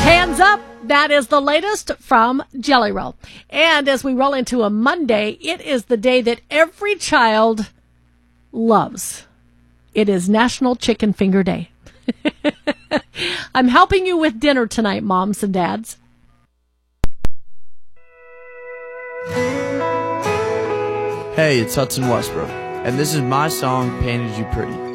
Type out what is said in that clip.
Hands up. That is the latest from Jelly Roll. And as we roll into a Monday, it is the day that every child loves. It is National Chicken Finger Day. I'm helping you with dinner tonight, moms and dads. Hey, it's Hudson Westbrook, and this is my song, Painted You Pretty.